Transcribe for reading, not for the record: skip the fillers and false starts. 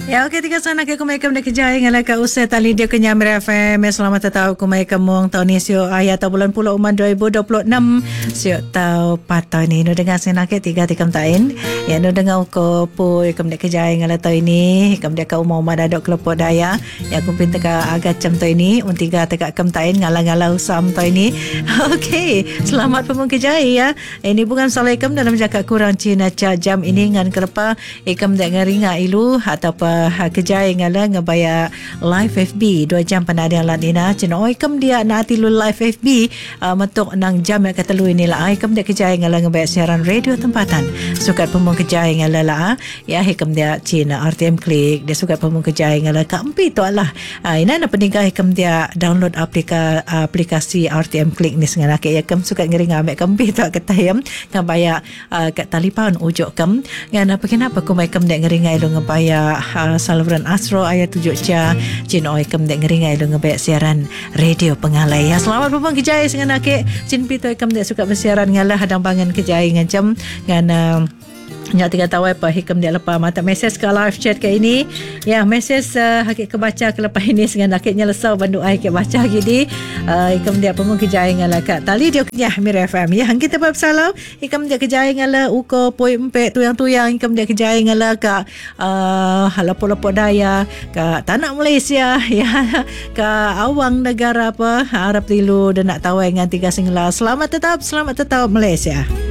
Ya, okey, tiga sana ke kumai kam de kerja ngala ka usai tali dia kenya Mira FM. Selamat tahu kumai kamong tahun ni sio ayat bulan puluh uman 2026. Sio tahu patau ni no dengar sana ke tiga tikam tain. Ya no dengar ko po kam de kerja ngala tahun ini. Kam de ka umau madadok kelompok daya. Ya kumpin teka agak jam tahun ini un tiga teka kam tain ngala-ngala usam tahun ini. Okey, selamat pemung kerja ya. Ini bukan salah ikam dalam jaka kurang Cina jam ini ngan kerpa ikam de ngaringa ilu atau kejaya ngala ngabaya live FB 2 jam panada lan ina cina oi kam dia nati lu live FB matuk nang jam yang katelu ini lah kam dia kejaya ngala ngabaya siaran radio tempatan sukat pemung kejaya ngala lah ya hikam dia cina RTM Klik dia sukat pemung kejaya ngala kampi tu lah ina na peninggal hikam dia download aplikasi RTM Klik ni sengana ke ya kam sukat ngering ambek kampi tu katayam ngabaya kat talipon ujuk kam ngana kenapa ku mai kam dia ngeringai lu ngabaya saluran Astro ayat 7 ca cin oi kam dek ngeringai lu ngebek siaran radio pengalai ya selamat pupang kejaya denganake cin pito kam dek suka bersiaran ngalah hadang bangan kejaya ngancam ngana nyak tiga tahu apa hikam dia lepas mata mesej ke live chat ke ini ya mesej hakik kebaca ke lepas ini dengan hakiknya lesau bandu ai ke baca gini hikam dia pemung kejaya ngala kat tali dia kenya Mira FM ya hang kita bab salau hikam dia kejaya ngala uko poi empek tuyang-tuyang hikam dia kejaya ngala kat lapo-lapo daya kat tanah Malaysia ya kat awang negara apa Arab tilu dan nak tahu dengan tiga singla selamat tetap Malaysia.